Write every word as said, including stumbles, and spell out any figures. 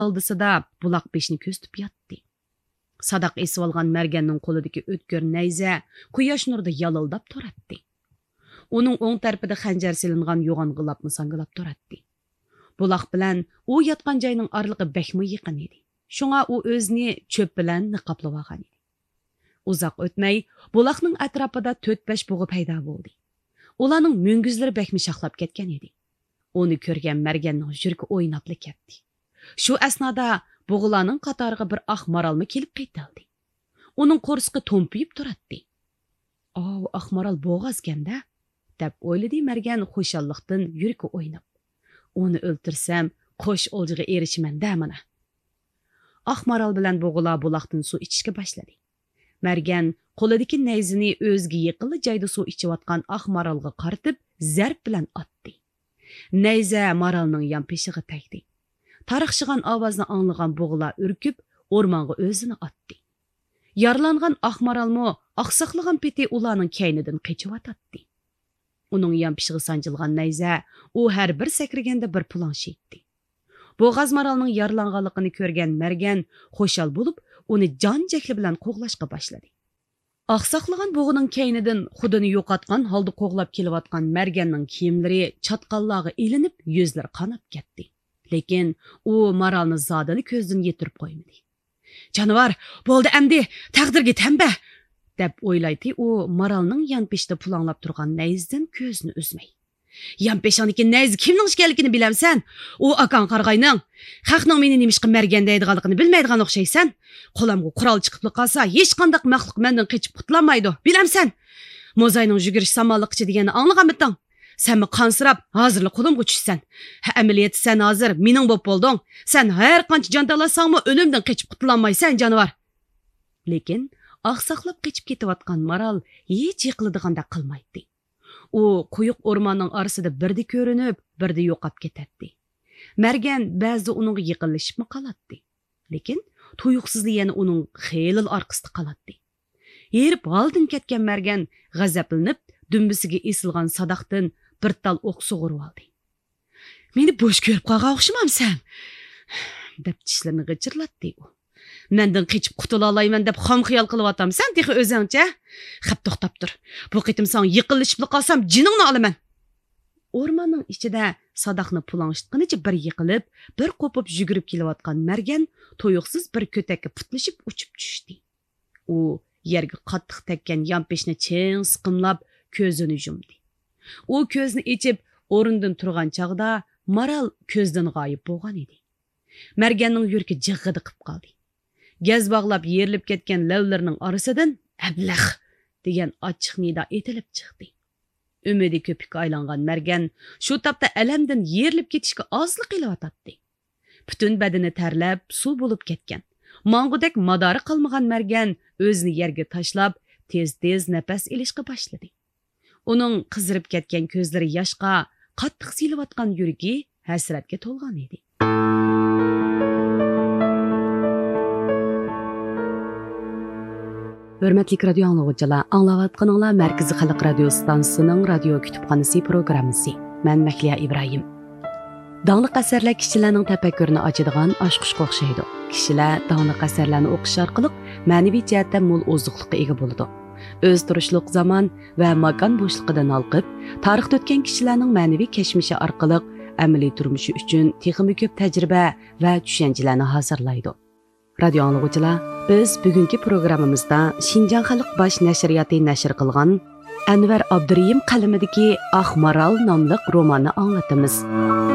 oldisida buloq beshini ko'zitib yotdi. Sadaq esib olgan Marganning qo'lidagi o'tkir nayza quyosh nurida yalildab turardi. Uning o'ng tarafida xanjar silingan yo'g'on g'ilobni sangilab turardi. Buloq bilan u yotgan joyning orlig'i bakmi yaqin edi. Shunga u o'zini cho'p bilan niqoblab olgan edi. Uzoq o'tmay buloqning atrofida to'rt besh bug'i paydo bo'ldi. Ularning munguzlari bakmi shaqlab ketgan edi. Uni ko'rgan Marganning yuragi o'ynabli ketdi. Shu asnoda bug'ularning qatoriga bir oq maralmi kelib qaytildi. Uning qo'rsqi to'mpiyib turardi. "O, oq maral bo'g'azganda" deb o'yladi Margan xushalliqdan yuragi o'ynab. "Uni o'ltirsam, qo'sh oljiga erishiman-da mana." Oq maral bilan bug'ular buloqdan suv ichishga boshladi. Margan qo'lidagi nayzini o'ziga yaqinli joyda suv ichayotgan oq maralga qaratib, zarb bilan otdi. Nayza maralning yon peshiga tegdi. Tarixshigan ovozni anglagan bug'ular urkib, o'rmonga o'zini otdi. Yaralangan oq maralmo oqsoqlagan peti ularning kaynidan qechib o'tdi. Uning yon peshiga sanjilgan nayza u har bir sakraganda bir plansh etdi. Bo'g'az maralning yaralanganligini ko'rgan Margan xo'shal bo'lib, uni jon jakli bilan qo'g'lashga boshladi. Oqsoqlagan bug'ining kaynidan xudini yo'qotgan holda qo'g'lab kelayotgan Marganning kiyimlari chatqonlarga ilinib, yuzlari qonab ketdi. Lekin u maralni zodini ko'zdan yetirib qo'ymadi. "Jonivor, bo'ldi endi, taqdirga tamba" deb o'ylaydi u maralning yon peshida pulanglab turgan nayzdan ko'zini uzmay. "Yon peshiniki nayz kimning ekanligini bilamsan? U akang qarg'ayning. Xalqning meni nimishqa Margan deydiganligini bilmaydigan o'xshaysan. Qo'limga qurol chiqib qolsa, hech qanday maxluq mendan qochib qutulmaydi. Bilamsan? Mo'zayning yugurish samonliqchi deganini anglaganmisan? Sen qansirab, hozirli qo'limga tushsan. Ha, amaliyat sen hozir mening bo'lib bo'lding. Sen har qancha jon talasangmi o'limdan qochib qutulmaysan, jonivor." Lekin oqsoqlab qochib ketayotgan maral hech yiqiladiganda qilmaydi. U quyuq o'rmonning orasida birdi ko'rinib, birdi yo'qolib ketadi. Margan ba'zida uning yiqilishibmi qoladi. Lekin tuyuqsizli yana uning xeyil orqasida qoladi. Yerib oldin ketgan Margan g'azablanib, dumbisiga esilgan sadaqdan bir tal o'q sug'urib oldi. "Meni bo'sh ko'rib qolgan o'xshamamsan?" deb tishlarini g'ichirlatdi u. "Mendan qochib qutula olayman deb xom xiyol qilyapsan, texi o'zingcha? Xap to'xtab tur. Bu qitim sen yiqilishib qolsam, jiningni olaman." O'rmonning ichida sadaqni pulanshitqanicha bir yiqilib, bir qo'pib yugurib kelayotgan Margan to'yuqsiz bir ko'takka putlashib uchib tushdi. U yerga qattiq tekkan yon peshni ching siqimlab ko'zini yumdi. U ko'zni ichib o'rindan turgan chog'da maral ko'zdan g'oyib bo'lgan edi. Marganning yuragi jig'idi qilib qoldi. Gaz bog'lab yerilib ketgan lavlarning orasidan "Ablah" degan ochiq nida etilib chiqdi. Umidi ko'pikka aylangan Margan shu topda alamdan yerilib ketishga ozliq qilyotdi. Butun badani tarlab, suv bo'lib ketgan. Mang'udek madori qilmagan Margan o'zini yerga tashlab, tez-tez nafas ilishga boshladi. Uning qizirib ketgan ko'zlari yoshqa, qattiq silayotgan yuragi hasratga to'lgan edi. Hörmətli radio anlıqçılar, anlayatqanınlar Mərkəzi Xalq Radio Stansiyasının radio kütüpxanası proqramısı. Mən Məhliya İbrahim. Dağlıq əsərlər kişilərin təfəkkürünü açıdığan aşqışqa oxşaydı. Kişilər dağlıq əsərlərini oxuş arqılıq mənəvi cəhətdə mol ozuqluqqa ega boludu. Öz turuşluq zaman və makan boşluğundan alqıb, tarixdə ötən kişilərin mənəvi keçmişi arqılıq əməli turmuşu üçün texmi köp təcrübə və düşüncələrini hazırlaydı. Radio anlıqçılar, biz bugünkü programımızda Şinjan Xalq Baş Nəşriyyatı nəşr qılğan Anvar Abdurayim qalamidagi Oq maral nomli romanni anglatamiz.